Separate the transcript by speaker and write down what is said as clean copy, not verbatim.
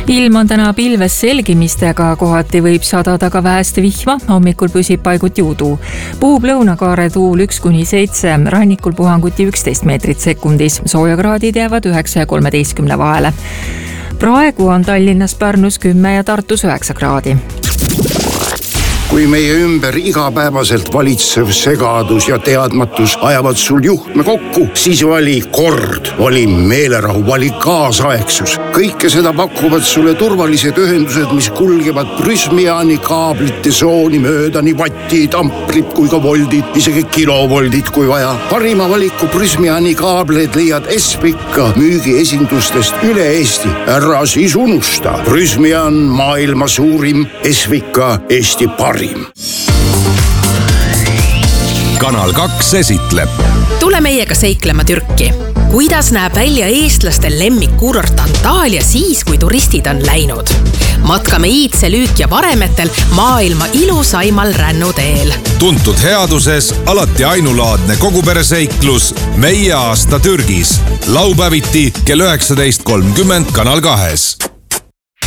Speaker 1: Ilm on täna pilves selgimistega, kohati võib sadada ka vähest vihma, hommikul püsib paiguti udu. Puhub lõunakaare tuul 1–7, rannikul puhanguti 11 meetrit sekundis, soojakraadid jäävad 9 ja 13 vahele. Praegu on Tallinnas, Pärnus 10 ja Tartus 9 kraadi.
Speaker 2: Kui meie ümber igapäevaselt valitsev segadus ja teadmatus ajavad sul juhtme kokku, siis vali kord, vali meelerahu, vali kaasaegsus. Kõike seda pakuvad sulle turvalised ühendused, mis kulgevad Prysmiani kaablite sooni mööda, nii vattid, amprid kui ka voldid, isegi kilovoldid kui vaja. Parima valiku Prysmiani kaableid leiad Esvika müügiesindustest üle Eesti. Ära siis unusta. Prysmian maailma suurim, Esvika Eesti parim.
Speaker 3: Kanal 2 esitleb.
Speaker 4: Tule meiega seiklema Türki. Kuidas näeb välja eestlaste lemmikkuurort Antalya siis, kui turistid on läinud? Matkame iidse Lüük ja Varemetel maailma ilusaimal rännuteel.
Speaker 3: Tuntud headuses alati ainulaadne kogupereseiklus Meie aasta Türgis. Laupäeviti kell 19.30 Kanal 2.